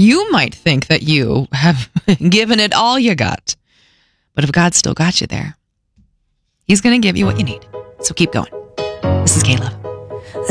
You might think that you have given it all you got. But if God's still got you there, He's going to give you what you need. So keep going. This is K-Love.